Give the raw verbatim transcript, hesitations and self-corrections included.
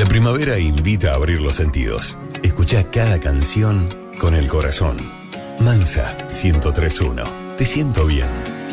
La primavera invita a abrir los sentidos. Escucha cada canción con el corazón. Mansa ciento tres punto uno. Te siento bien.